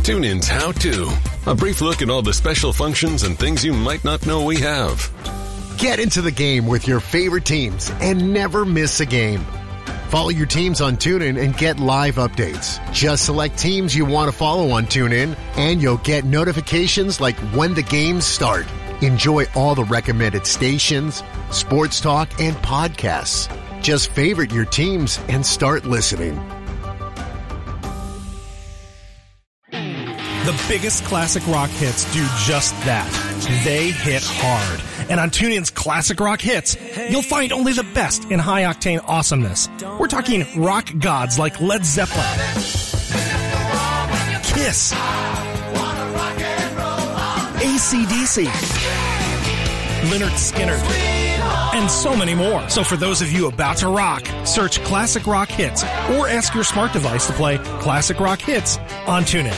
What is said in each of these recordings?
TuneIn's How To. A brief look at all the special functions and things you might not know we have. Get into the game with your favorite teams and never miss a game. Follow your teams on TuneIn and get live updates. Just select teams you want to follow on TuneIn, and you'll get notifications like when the games start. Enjoy all the recommended stations, sports talk, and podcasts. Just favorite your teams and start listening. The biggest classic rock hits do just that. They hit hard. And on TuneIn's Classic Rock Hits, you'll find only the best in high-octane awesomeness. We're talking rock gods like Led Zeppelin, Kiss, AC/DC, Lynyrd Skynyrd, and so many more. So for those of you about to rock, search Classic Rock Hits or ask your smart device to play Classic Rock Hits on TuneIn.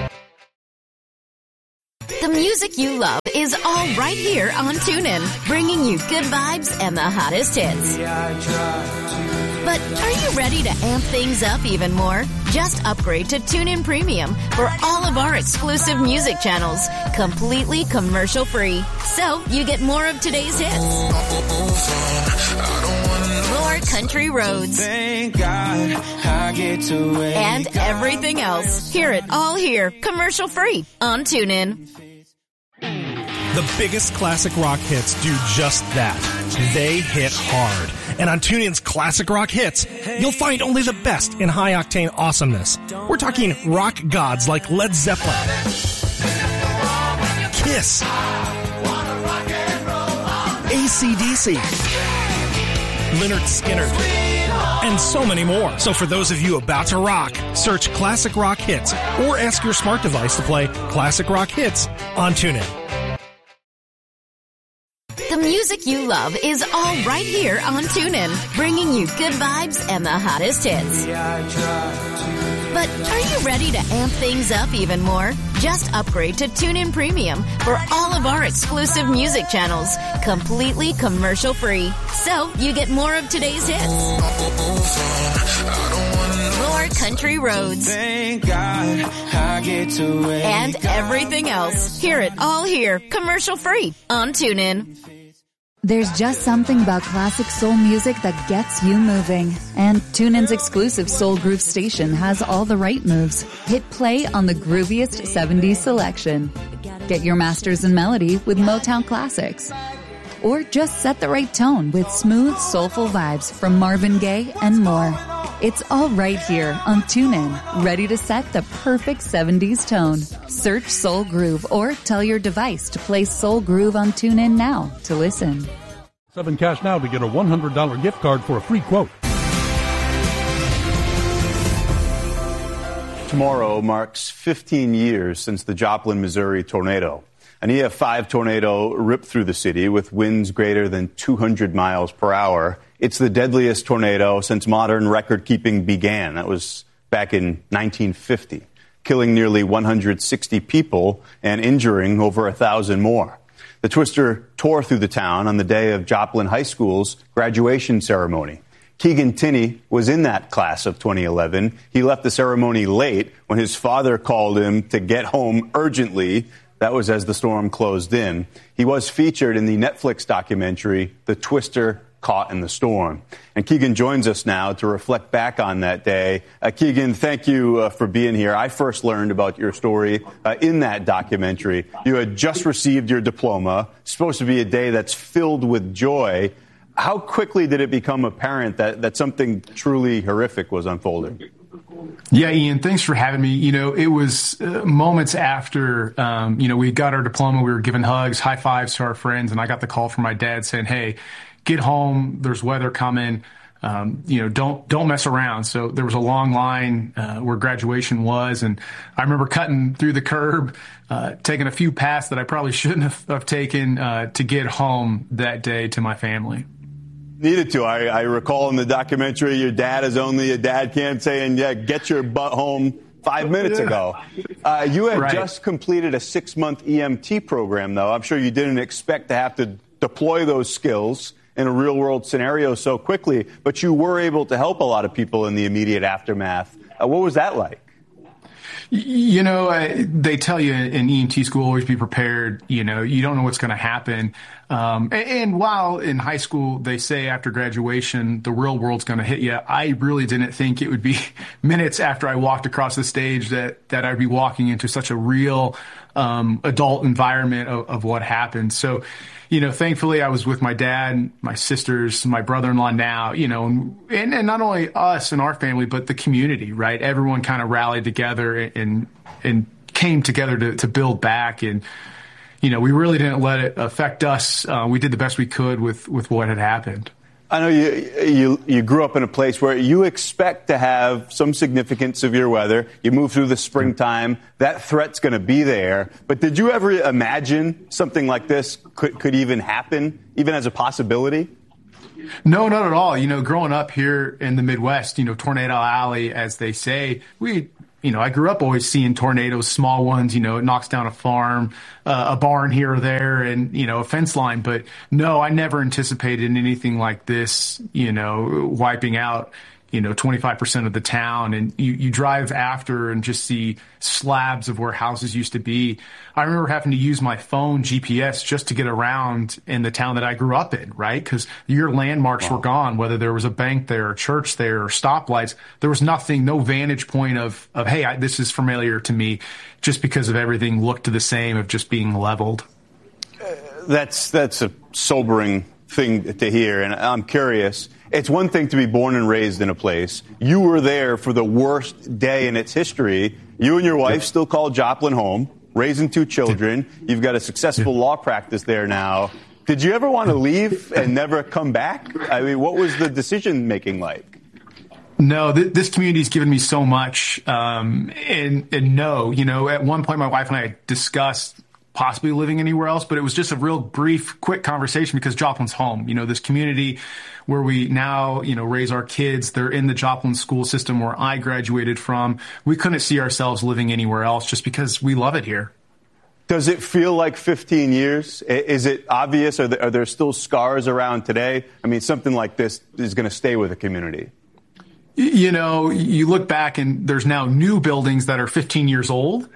The music you love is all right here on TuneIn, bringing you good vibes and the hottest hits. But are you ready to amp things up even more? Just upgrade to TuneIn Premium for all of our exclusive music channels, completely commercial-free. So you get more of today's hits, more country roads, and everything else. Hear it all here, commercial-free on TuneIn. The biggest classic rock hits do just that. They hit hard. And on TuneIn's Classic Rock Hits, you'll find only the best in high-octane awesomeness. We're talking rock gods like Led Zeppelin, Kiss, AC/DC, Lynyrd Skynyrd, and so many more. So for those of you about to rock, search Classic Rock Hits or ask your smart device to play Classic Rock Hits on TuneIn. The music you love is all right here on TuneIn, bringing you good vibes and the hottest hits. But are you ready to amp things up even more? Just upgrade to TuneIn Premium for all of our exclusive music channels, completely commercial-free. So you get more of today's hits, more country roads, and everything else. Hear it all here, commercial-free on TuneIn. There's just something about classic soul music that gets you moving. And TuneIn's exclusive Soul Groove station has all the right moves. Hit play on the grooviest 70s selection. Get your masters in melody with Motown classics. Or just set the right tone with smooth, soulful vibes from Marvin Gaye and more. It's all right here on TuneIn, ready to set the perfect 70s tone. Search Soul Groove or tell your device to play Soul Groove on TuneIn now to listen. 7 Cash now to get a $100 gift card for a free quote. Tomorrow marks 15 years since the Joplin, Missouri tornado. An EF5 tornado ripped through the city with winds greater than 200 miles per hour. It's the deadliest tornado since modern record-keeping began. That was back in 1950, killing nearly 160 people and injuring over 1,000 more. The twister tore through the town on the day of Joplin High School's graduation ceremony. Keegan Tinney was in that class of 2011. He left the ceremony late when his father called him to get home urgently. That was as the storm closed in. He was featured in the Netflix documentary, The Twister Caught in the Storm. And Keegan joins us now to reflect back on that day. Keegan, thank you for being here. I first learned about your story in that documentary. You had just received your diploma. It's supposed to be a day that's filled with joy. How quickly did it become apparent that something truly horrific was unfolding? Yeah, Ian, thanks for having me. You know, it was moments after, we got our diploma. We were giving hugs, high fives to our friends, and I got the call from my dad saying, hey, get home. There's weather coming. Don't mess around. So there was a long line where graduation was, and I remember cutting through the curb, taking a few paths that I probably shouldn't have taken to get home that day to my family. Needed to. I recall in the documentary, your dad is only a dad can, saying, yeah, get your butt home 5 minutes ago. You had just completed a 6-month EMT program, though. I'm sure you didn't expect to have to deploy those skills in a real-world scenario so quickly, but you were able to help a lot of people in the immediate aftermath. What was that like? You know, they tell you in EMT school, always be prepared. You know, you don't know what's going to happen. And while in high school, they say after graduation, the real world's going to hit you, I really didn't think it would be minutes after I walked across the stage that I'd be walking into such a real adult environment of what happened. So, you know, thankfully I was with my dad, my sisters, my brother-in-law now, you know, and not only us and our family, but the community, right? Everyone kind of rallied together and came together to build back. And, you know, we really didn't let it affect us. We did the best we could with what had happened. I know you grew up in a place where you expect to have some significant severe weather. You move through the springtime. That threat's going to be there. But did you ever imagine something like this could even happen, even as a possibility? No, not at all. You know, growing up here in the Midwest, you know, Tornado Alley, as they say, I grew up always seeing tornadoes, small ones, you know, it knocks down a farm, a barn here or there, and, you know, a fence line. But no, I never anticipated anything like this, you know, wiping out, you know, 25% of the town. And you drive after and just see slabs of where houses used to be. I remember having to use my phone GPS just to get around in the town that I grew up in, right? Because your landmarks were gone, whether there was a bank there, a church there, or stoplights. There was nothing, no vantage point of hey, this is familiar to me, just because of everything looked the same, of just being leveled. That's a sobering thing to hear, and I'm curious. It's one thing to be born and raised in a place. You were there for the worst day in its history. You and your wife still call Joplin home, raising 2 children. You've got a successful law practice there now. Did you ever want to leave and never come back? I mean, what was the decision-making like? No, this community's given me so much. And no, you know, at one point my wife and I discussed possibly living anywhere else, but it was just a real brief, quick conversation because Joplin's home. You know, this community where we now, you know, raise our kids, they're in the Joplin school system where I graduated from. We couldn't see ourselves living anywhere else just because we love it here. Does it feel like 15 years? Is it obvious? Are there still scars around today? I mean, something like this is going to stay with a community. You know, you look back and there's now new buildings that are 15 years old.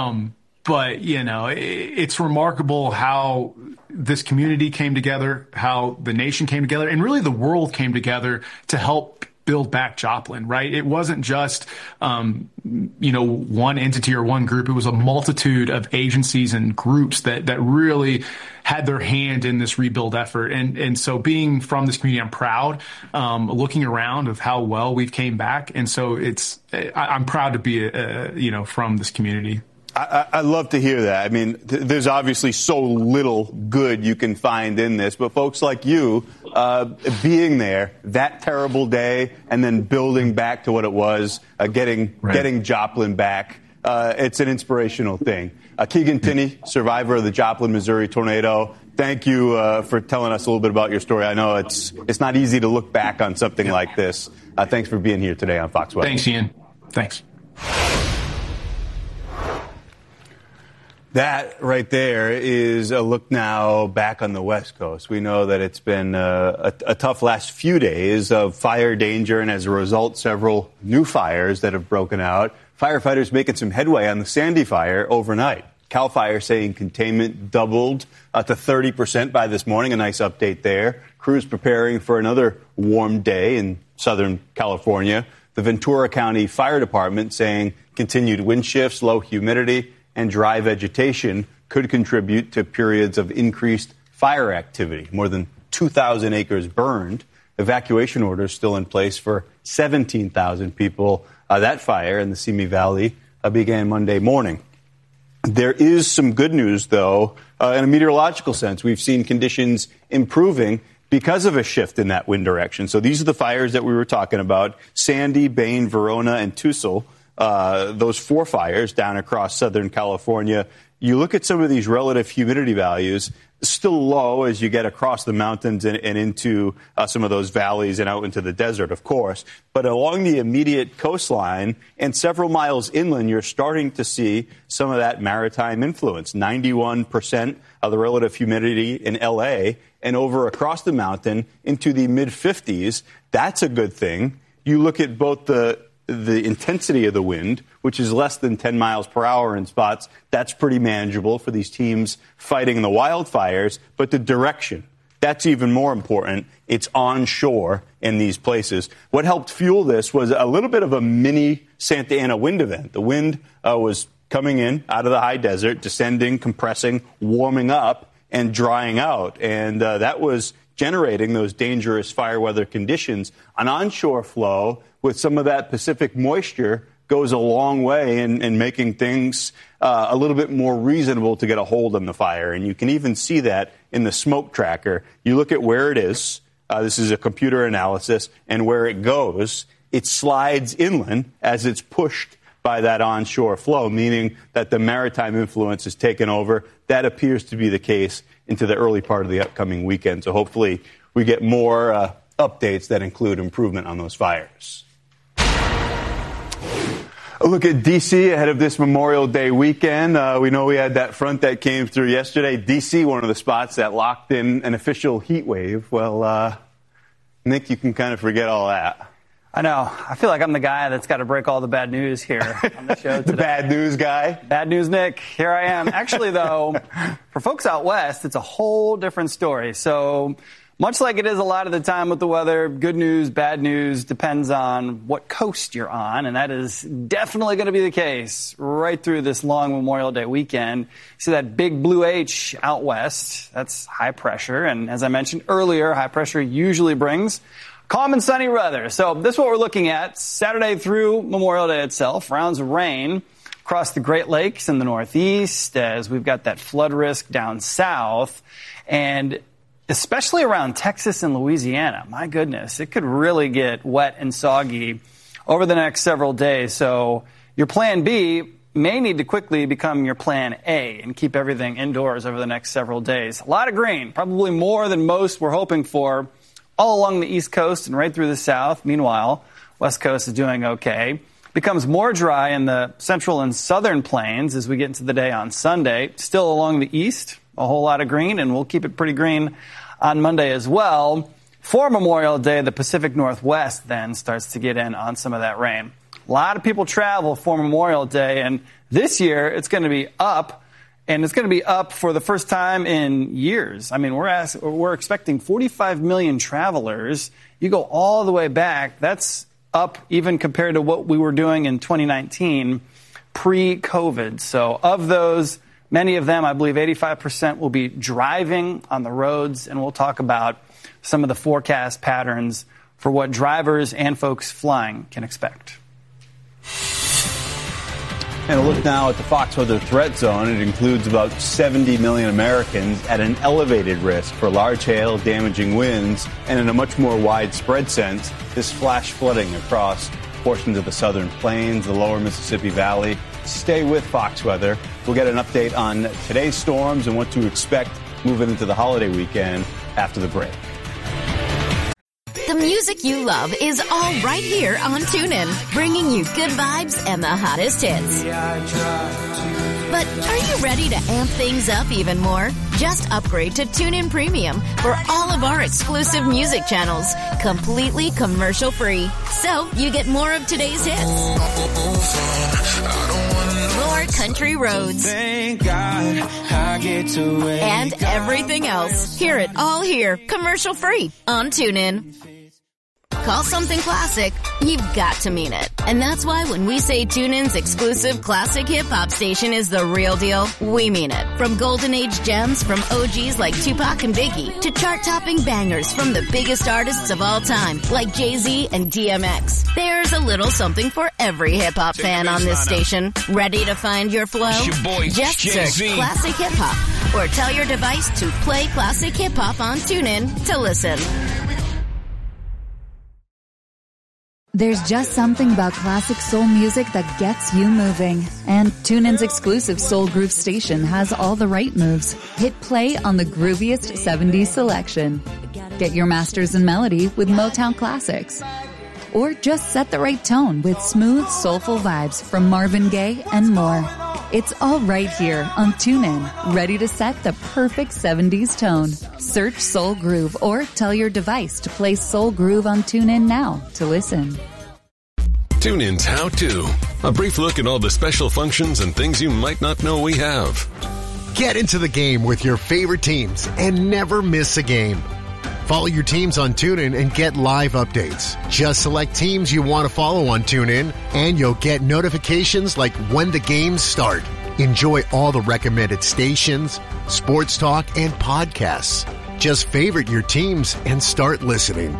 But, you know, it's remarkable how this community came together, how the nation came together, and really the world came together to help build back Joplin, right? It wasn't just, you know, one entity or one group. It was a multitude of agencies and groups that really had their hand in this rebuild effort. And so being from this community, I'm proud, looking around of how well we've came back. And so I'm proud to be, you know, from this community. I love to hear that. I mean, there's obviously so little good you can find in this, but folks like you, being there that terrible day and then building back to what it was, getting Joplin back, it's an inspirational thing. Keegan Tinney, survivor of the Joplin, Missouri tornado. Thank you for telling us a little bit about your story. I know it's not easy to look back on something like this. Thanks for being here today on Fox Weather. Thanks, Ian. Thanks. That right there is a look now back on the West Coast. We know that it's been a tough last few days of fire danger, and as a result, several new fires that have broken out. Firefighters making some headway on the Sandy fire overnight. CAL FIRE saying containment doubled to 30% by this morning. A nice update there. Crews preparing for another warm day in Southern California. The Ventura County Fire Department saying continued wind shifts, low humidity, and dry vegetation could contribute to periods of increased fire activity. More than 2,000 acres burned. Evacuation orders still in place for 17,000 people. That fire in the Simi Valley began Monday morning. There is some good news, though, in a meteorological sense. We've seen conditions improving because of a shift in that wind direction. So these are the fires that we were talking about: Sandy, Bain, Verona, and Tussle. Those 4 fires down across Southern California. You look at some of these relative humidity values, still low as you get across the mountains and into some of those valleys and out into the desert, of course. But along the immediate coastline and several miles inland, you're starting to see some of that maritime influence. 91% of the relative humidity in L.A. and over across the mountain into the mid-50s. That's a good thing. You look at both the the intensity of the wind, which is less than 10 miles per hour in spots. That's pretty manageable for these teams fighting the wildfires. But the direction, that's even more important. It's onshore in these places. What helped fuel this was a little bit of a mini Santa Ana wind event. The wind was coming in out of the high desert, descending, compressing, warming up, and drying out. And that was generating those dangerous fire weather conditions. An onshore flow with some of that Pacific moisture goes a long way in making things a little bit more reasonable to get a hold on the fire. And you can even see that in the smoke tracker. You look at where it is. This is a computer analysis. And where it goes, it slides inland as it's pushed by that onshore flow, meaning that the maritime influence is taken over. That appears to be the case into the early part of the upcoming weekend. So hopefully we get more updates that include improvement on those fires. A look at D.C. ahead of this Memorial Day weekend. We know we had that front that came through yesterday. D.C., one of the spots that locked in an official heat wave. Well, Nick, you can kind of forget all that. I know. I feel like I'm the guy that's got to break all the bad news here on the show today. The bad news guy? Bad news, Nick. Here I am. Actually, though, for folks out west, it's a whole different story. So much like it is a lot of the time with the weather, good news, bad news depends on what coast you're on, and that is definitely going to be the case right through this long Memorial Day weekend. See that big blue H out west, that's high pressure, and as I mentioned earlier, high pressure usually brings calm and sunny weather. So this is what we're looking at Saturday through Memorial Day itself. Rounds of rain across the Great Lakes in the northeast as we've got that flood risk down south. And especially around Texas and Louisiana, my goodness, it could really get wet and soggy over the next several days. So your plan B may need to quickly become your plan A and keep everything indoors over the next several days. A lot of green, probably more than most were hoping for, all along the East Coast and right through the South. Meanwhile, West Coast is doing okay. Becomes more dry in the central and southern plains as we get into the day on Sunday. Still along the east, a whole lot of green, and we'll keep it pretty green on Monday as well. For Memorial Day, the Pacific Northwest then starts to get in on some of that rain. A lot of people travel for Memorial Day, and this year it's going to be up. And it's going to be up for the first time in years. I mean, we're expecting 45 million travelers. You go all the way back, that's up even compared to what we were doing in 2019 pre-COVID. So of those, many of them, I believe 85% will be driving on the roads. And we'll talk about some of the forecast patterns for what drivers and folks flying can expect. And a look now at the Fox Weather Threat Zone. It includes about 70 million Americans at an elevated risk for large hail, damaging winds, and in a much more widespread sense, this flash flooding across portions of the southern plains, the lower Mississippi Valley. Stay with Fox Weather. We'll get an update on today's storms and what to expect moving into the holiday weekend after the break. The music you love is all right here on TuneIn, bringing you good vibes and the hottest hits. But are you ready to amp things up even more? Just upgrade to TuneIn Premium for all of our exclusive music channels, completely commercial-free. So you get more of today's hits, more country roads, and everything else. Hear it all here, commercial-free on TuneIn. Call something classic, you've got to mean it. And that's why when we say TuneIn's exclusive classic hip-hop station is the real deal, we mean it. From golden age gems from OGs like Tupac and Biggie to chart-topping bangers from the biggest artists of all time like Jay-Z and DMX. There's a little something for every hip-hop fan on this station. Ready to find your flow? Just search Classic Hip-Hop or tell your device to play Classic Hip-Hop on TuneIn to listen. There's just something about classic soul music that gets you moving. And TuneIn's exclusive Soul Groove station has all the right moves. Hit play on the grooviest 70s selection. Get your masters in melody with Motown classics. Or just set the right tone with smooth, soulful vibes from Marvin Gaye and more. It's all right here on TuneIn, ready to set the perfect 70s tone. Search Soul Groove or tell your device to play Soul Groove on TuneIn now to listen. TuneIn's How To. A brief look at all the special functions and things you might not know we have. Get into the game with your favorite teams and never miss a game. Follow your teams on TuneIn and get live updates. Just select teams you want to follow on TuneIn, and you'll get notifications like when the games start. Enjoy all the recommended stations, sports talk, and podcasts. Just favorite your teams and start listening.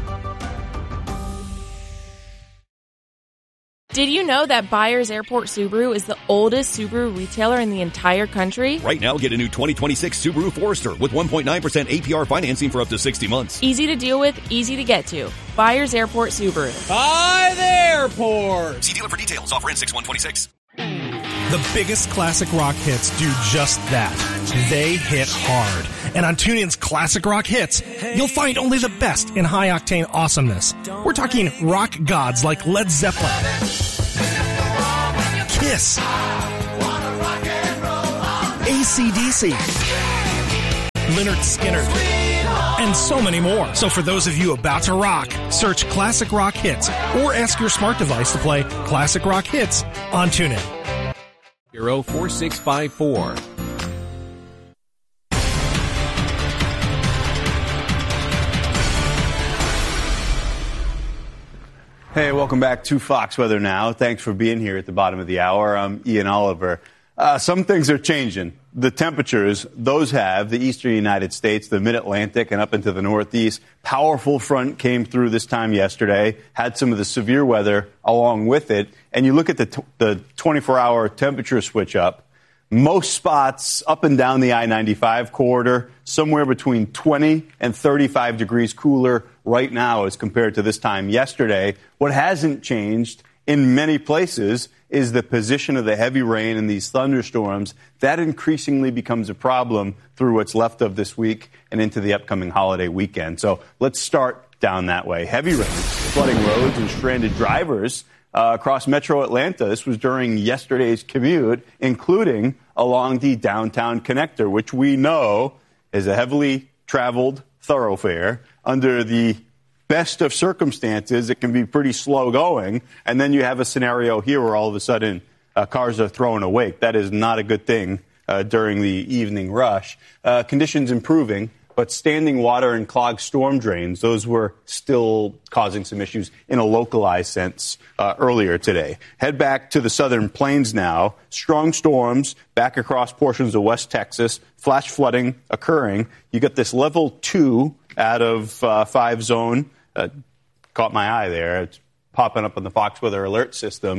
Did you know that Byers Airport Subaru is the oldest Subaru retailer in the entire country? Right now, get a new 2026 Subaru Forester with 1.9% APR financing for up to 60 months. Easy to deal with, easy to get to. Byers Airport Subaru. By the airport. See dealer for details. Offer ends 6/126. The biggest classic rock hits do just that. They hit hard. And on TuneIn's Classic Rock Hits, you'll find only the best in high-octane awesomeness. We're talking rock gods like Led Zeppelin, Kiss, AC/DC, Lynyrd Skynyrd, and so many more. So for those of you about to rock, search Classic Rock Hits or ask your smart device to play Classic Rock Hits on TuneIn. 4654. Hey, welcome back to Fox Weather Now. Thanks for being here at the bottom of the hour. I'm Ian Oliver. Some things are changing. The temperatures, those have the eastern United States, the mid-Atlantic, and up into the Northeast. Powerful front came through this time yesterday, had some of the severe weather along with it. And you look at the 24-hour temperature switch up. Most spots up and down the I-95 corridor, somewhere between 20 and 35 degrees cooler right now as compared to this time yesterday. What hasn't changed in many places is the position of the heavy rain and these thunderstorms. That increasingly becomes a problem through what's left of this week and into the upcoming holiday weekend. So let's start down that way. Heavy rain, flooding roads and stranded drivers across metro Atlanta. This was during yesterday's commute, including along the downtown connector, which we know is a heavily traveled thoroughfare. Under the best of circumstances, it can be pretty slow going. And then you have a scenario here where all of a sudden cars are thrown awake. That is not a good thing during the evening rush. Conditions improving, but standing water and clogged storm drains, those were still causing some issues in a localized sense earlier today. Head back to the southern plains now. Strong storms back across portions of West Texas. Flash flooding occurring. You got this level 2 out of 5 zone. Caught my eye there. It's popping up on the Fox Weather Alert system.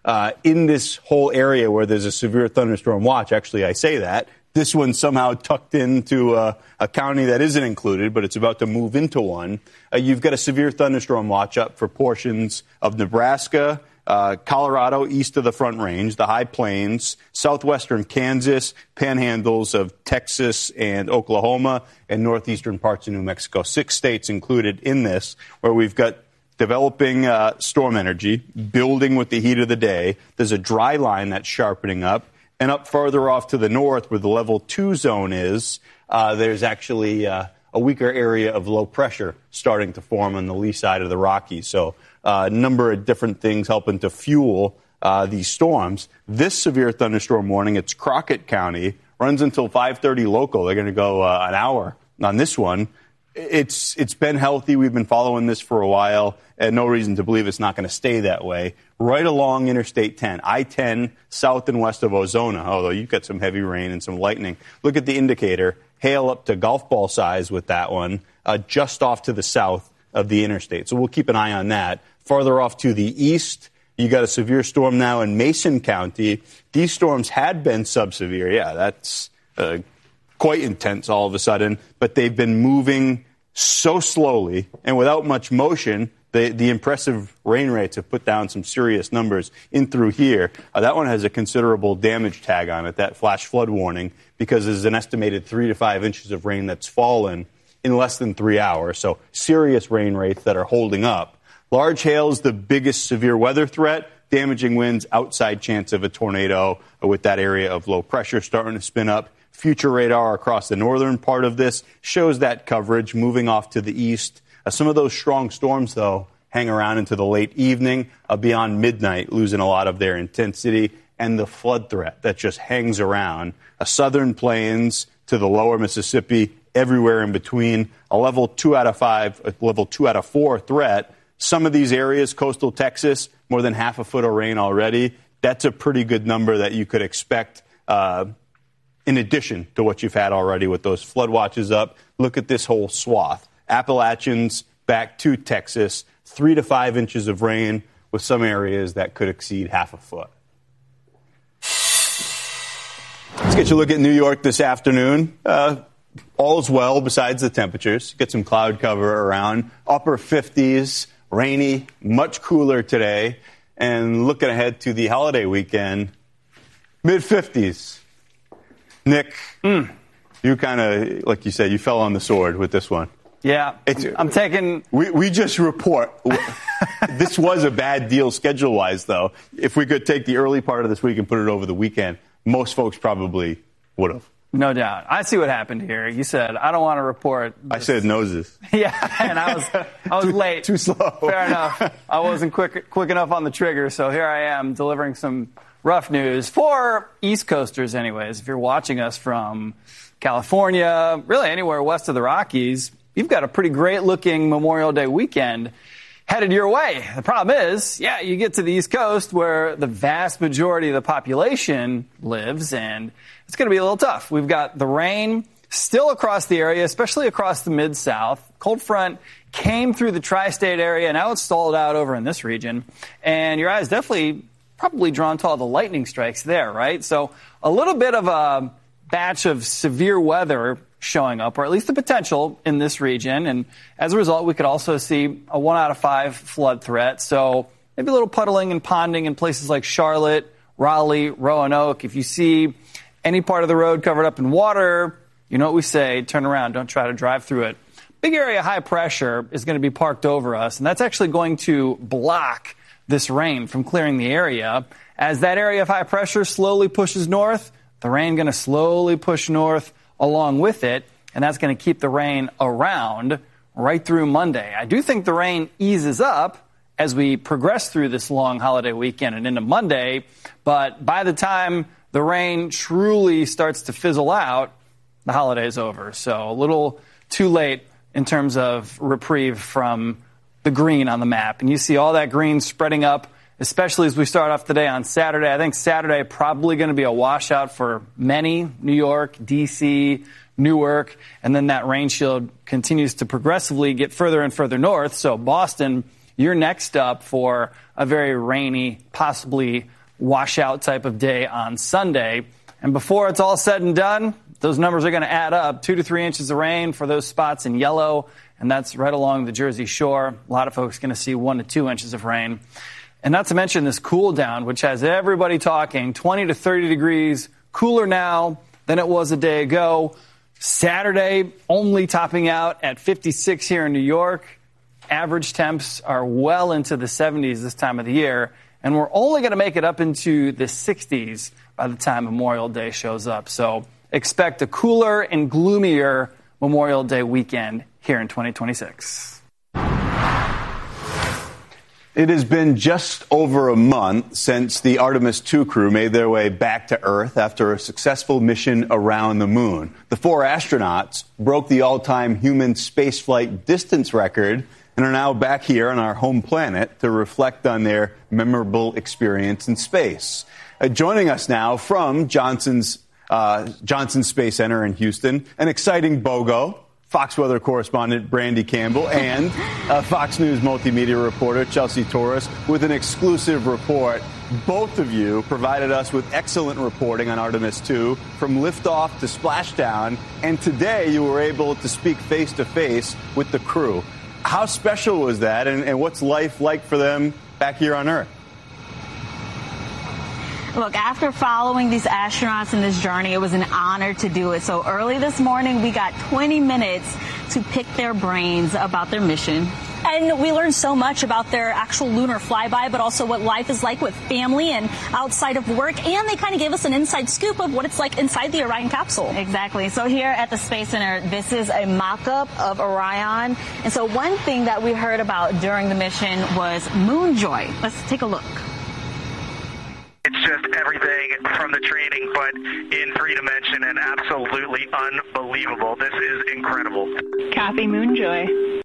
In this whole area where there's a severe thunderstorm watch, actually I say that, this one's somehow tucked into a county that isn't included, but it's about to move into one. You've got a severe thunderstorm watch up for portions of Nebraska, Colorado east of the Front Range, the High Plains, southwestern Kansas, panhandles of Texas and Oklahoma, and northeastern parts of New Mexico. 6 states included in this, where we've got developing storm energy, building with the heat of the day. There's a dry line that's sharpening up. And up further off to the north, where the level 2 zone is, there's actually a weaker area of low pressure starting to form on the lee side of the Rockies. So a number of different things helping to fuel these storms. This severe thunderstorm warning, it's Crockett County, runs until 5:30 local. They're going to go an hour on this one. It's been healthy. We've been following this for a while, and no reason to believe it's not going to stay that way. Right along Interstate 10, I-10, south and west of Ozona, although you've got some heavy rain and some lightning. Look at the indicator. Hail up to golf ball size with that one, just off to the south of the interstate. So we'll keep an eye on that. Farther off to the east, you got a severe storm now in Mason County. These storms had been subsevere. Yeah, that's quite intense all of a sudden, but they've been moving so slowly and without much motion. The impressive rain rates have put down some serious numbers in through here. That one has a considerable damage tag on it, that flash flood warning, because there's an estimated 3 to 5 inches of rain that's fallen in less than 3 hours. So serious rain rates that are holding up. Large hail is the biggest severe weather threat. Damaging winds, outside chance of a tornado with that area of low pressure starting to spin up. Future radar across the northern part of this shows that coverage moving off to the east. Some of those strong storms, though, hang around into the late evening, beyond midnight, losing a lot of their intensity, and the flood threat that just hangs around. Southern plains to the lower Mississippi, everywhere in between, a level 2 out of 5, a level 2 out of 4 threat. Some of these areas, coastal Texas, more than half a foot of rain already. That's a pretty good number that you could expect in addition to what you've had already with those flood watches up. Look at this whole swath. Appalachians back to Texas, 3 to 5 inches of rain with some areas that could exceed half a foot. Let's get you a look at New York this afternoon. All's well besides the temperatures. Get some cloud cover around. Upper 50s, rainy, much cooler today. And looking ahead to the holiday weekend, mid-50s. Nick, you kind of, like you said, you fell on the sword with this one. Yeah, I'm taking... We just report. This was a bad deal schedule-wise, though. If we could take the early part of this week and put it over the weekend, most folks probably would have. No doubt. I see what happened here. You said, I don't want to report this. I said noses. Yeah, and I was late. Too slow. Fair enough. I wasn't quick enough on the trigger, so here I am delivering some rough news for East Coasters anyways. If you're watching us from California, really anywhere west of the Rockies, you've got a pretty great-looking Memorial Day weekend headed your way. The problem is, you get to the East Coast where the vast majority of the population lives, and it's going to be a little tough. We've got the rain still across the area, especially across the Mid-South. Cold front came through the tri-state area, and now it's stalled out over in this region. And your eyes definitely probably drawn to all the lightning strikes there, right? So a little bit of a batch of severe weather showing up, or at least the potential in this region. And as a result, we could also see a 1 out of 5 flood threat. So maybe a little puddling and ponding in places like Charlotte, Raleigh, Roanoke. If you see any part of the road covered up in water, you know what we say, turn around, don't try to drive through it. Big area of high pressure is going to be parked over us, and that's actually going to block this rain from clearing the area. As that area of high pressure slowly pushes north, the rain going to slowly push north along with it, and that's going to keep the rain around right through Monday. I do think the rain eases up as we progress through this long holiday weekend and into Monday, but by the time the rain truly starts to fizzle out, the holiday's over. So a little too late in terms of reprieve from the green on the map. And you see all that green spreading up, especially as we start off the day on Saturday. I think Saturday probably going to be a washout for many, New York, D.C., Newark, and then that rain shield continues to progressively get further and further north. So Boston, you're next up for a very rainy, possibly washout type of day on Sunday. And before it's all said and done, those numbers are going to add up. 2 to 3 inches of rain for those spots in yellow, and that's right along the Jersey Shore. A lot of folks are going to see 1 to 2 inches of rain. And not to mention this cool down, which has everybody talking, 20 to 30 degrees cooler now than it was a day ago. Saturday only topping out at 56 here in New York. Average temps are well into the 70s this time of the year. And we're only going to make it up into the 60s by the time Memorial Day shows up. So expect a cooler and gloomier Memorial Day weekend here in 2026. It has been just over a month since the Artemis II crew made their way back to Earth after a successful mission around the moon. The 4 astronauts broke the all-time human spaceflight distance record and are now back here on our home planet to reflect on their memorable experience in space. Joining us now from Johnson Space Center in Houston, an exciting BOGO, Fox Weather correspondent Brandy Campbell, and Fox News multimedia reporter Chelsea Torres with an exclusive report. Both of you provided us with excellent reporting on Artemis II, from liftoff to splashdown, and today you were able to speak face-to-face with the crew. How special was that, and what's life like for them back here on Earth? Look, after following these astronauts in this journey, it was an honor to do it. So early this morning, we got 20 minutes to pick their brains about their mission, And we learned so much about their actual lunar flyby, but also what life is like with family and outside of work. And they kind of gave us an inside scoop of what it's like inside the Orion capsule. Exactly. So here at the Space Center, this is a mock-up of Orion. And so one thing that we heard about during the mission was moon joy. Let's take a look. It's just everything from the training, but in 3D and absolutely unbelievable. This is incredible. Kathy Moonjoy.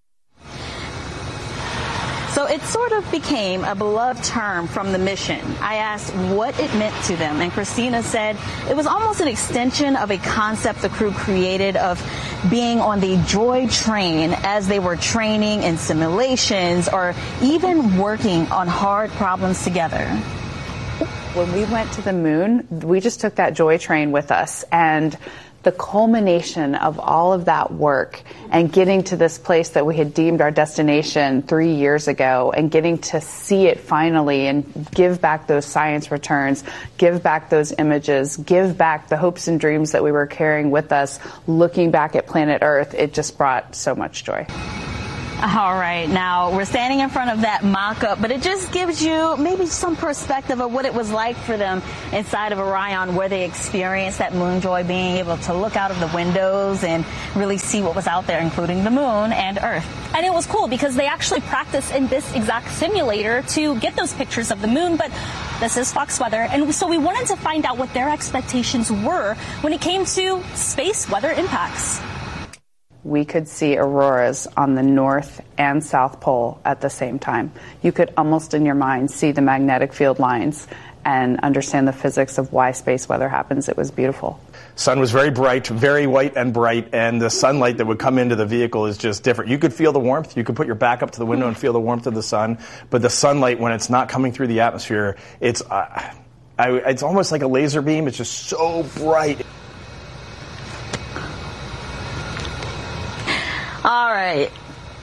So it sort of became a beloved term from the mission. I asked what it meant to them, and Christina said it was almost an extension of a concept the crew created of being on the Joy train as they were training in simulations or even working on hard problems together. When we went to the moon, we just took that Joy train with us, and the culmination of all of that work and getting to this place that we had deemed our destination 3 years ago and getting to see it finally and give back those science returns, give back those images, give back the hopes and dreams that we were carrying with us, looking back at planet Earth, it just brought so much joy. All right, now we're standing in front of that mock-up, but it just gives you maybe some perspective of what it was like for them inside of Orion, where they experienced that moon joy, being able to look out of the windows and really see what was out there, including the moon and Earth. And it was cool because they actually practiced in this exact simulator to get those pictures of the moon, but this is Fox Weather, and so we wanted to find out what their expectations were when it came to space weather impacts. We could see auroras on the North and South Pole at the same time. You could almost in your mind see the magnetic field lines and understand the physics of why space weather happens. It was beautiful. Sun was very bright, very white and bright, and the sunlight that would come into the vehicle is just different. You could feel the warmth. You could put your back up to the window and feel the warmth of the sun, but the sunlight, when it's not coming through the atmosphere, it's almost like a laser beam. It's just so bright. All right.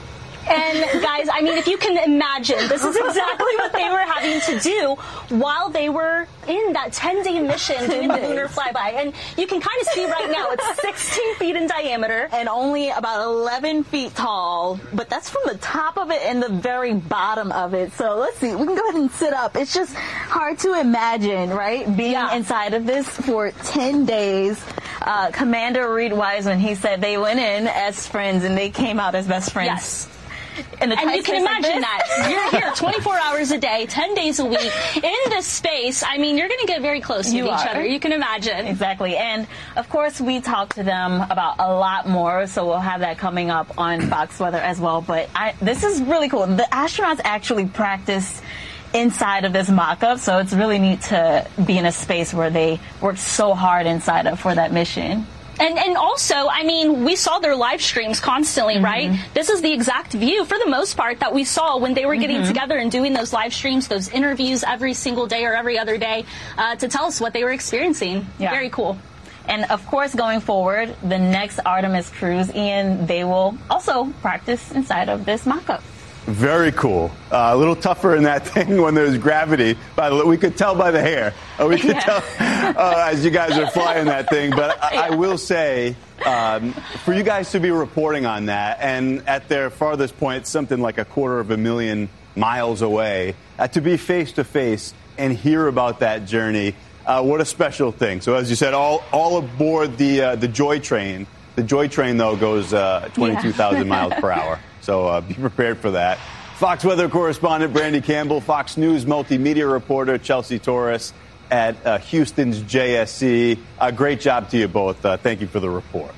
And guys, I mean, if you can imagine, this is exactly what they were having to do while they were in that 10-day mission doing the lunar flyby. And you can kind of see right now, it's 16 feet in diameter. And only about 11 feet tall. But that's from the top of it and the very bottom of it. So let's see, we can go ahead and sit up. It's just hard to imagine, right? Being inside of this for 10 days. Commander Reed Wiseman, he said they went in as friends and they came out as best friends. Yes. And you can imagine that. You're here 24 hours a day, 10 days a week, in this space. I mean, you're going to get very close to each other. You can imagine. Exactly. And, of course, we talked to them about a lot more, so we'll have that coming up on Fox Weather as well. But this is really cool. The astronauts actually practice inside of this mock-up, so it's really neat to be in a space where they worked so hard inside of for that mission. And also, I mean, we saw their live streams constantly, right? This is the exact view, for the most part, that we saw when they were getting together and doing those live streams, those interviews every single day or every other day to tell us what they were experiencing. Yeah. Very cool. And, of course, going forward, the next Artemis cruise, Ian, they will also practice inside of this mock-up. Very cool. A little tougher in that thing when there's gravity. By the way, we could tell by the hair. We could tell as you guys are flying that thing. But I will say, for you guys to be reporting on that, and at their farthest point, something like 250,000 miles away, to be face to face and hear about that journey, what a special thing. So as you said, all aboard the Joy train. The Joy train, though, goes 22,000 miles per hour. So be prepared for that. Fox Weather correspondent Brandy Campbell, Fox News multimedia reporter Chelsea Torres at Houston's JSC. Great job to you both. Thank you for the report.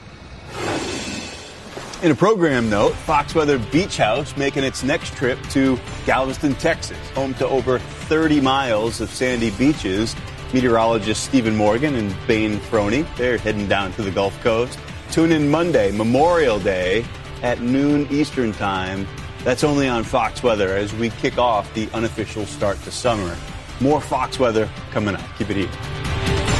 In a program note, Fox Weather Beach House making its next trip to Galveston, Texas, home to over 30 miles of sandy beaches. Meteorologist Stephen Morgan and Bain Froney, they're heading down to the Gulf Coast. Tune in Monday, Memorial Day, at noon Eastern Time. That's only on Fox Weather as we kick off the unofficial start to summer. More Fox Weather coming up. Keep it here.